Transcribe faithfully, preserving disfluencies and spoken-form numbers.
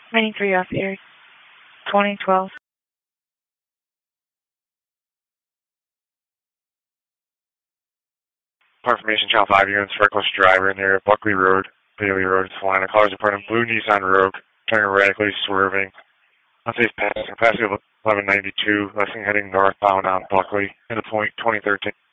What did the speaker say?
ninety-three off air, twenty twelve. Information Channel five units, reckless driver in the area of Buckley Road, Bailey Road, Salina. Cars reporting blue Nissan Rogue, turning radically, swerving. Unsafe passing, passing of eleven ninety-two, lessing heading northbound on Buckley, into point twenty thirteen.